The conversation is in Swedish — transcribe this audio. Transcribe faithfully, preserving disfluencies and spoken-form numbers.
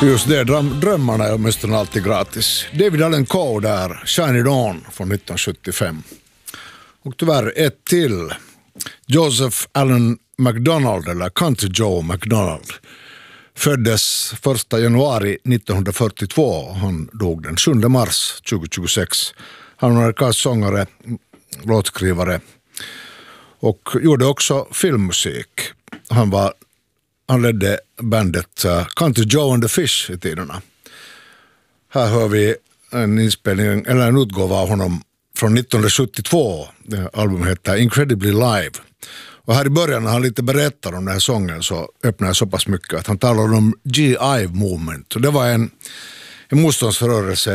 Just det, dröm, drömmarna är åtminstone alltid gratis. David Allen Coe där, Shine It On från nittonhundrasjuttiofem. Och tyvärr ett till. Joseph Allen MacDonald, eller Country Joe MacDonald, föddes första januari nittonhundrafyrtiotvå och han dog den sjunde mars tjugohundratjugosex. Han var amerikansk sångare, låtskrivare och gjorde också filmmusik. Han var Han ledde bandet uh, Country Joe and the Fish i tiderna. Här hör vi en inspelning, eller en utgåva av honom från nittonhundrasjuttiotvå. Det albumet heter Incredibly Live. Och här i början när han lite berättar om den här sången så öppnar jag så pass mycket att han talar om G I Movement. Och det var en, en motståndsrörelse